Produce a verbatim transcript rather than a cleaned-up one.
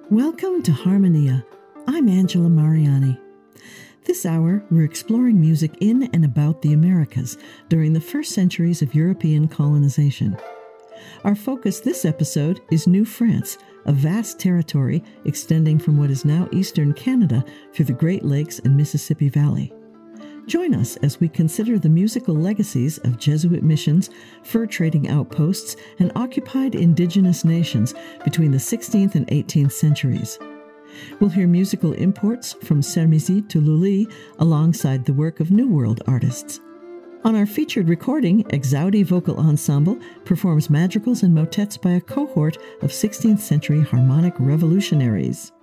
Welcome to Harmonia. I'm Angela Mariani. This hour, we're exploring music in and about the Americas during the first centuries of European colonization. Our focus this episode is New France, a vast territory extending from what is now eastern Canada through the Great Lakes and Mississippi Valley. Join us as we consider the musical legacies of Jesuit missions, fur trading outposts, and occupied indigenous nations between the sixteenth and eighteenth centuries. We'll hear musical imports from Sermizi to Lully alongside the work of New World artists. On our featured recording, Exaudi Vocal Ensemble performs madrigals and motets by a cohort of sixteenth century harmonic revolutionaries.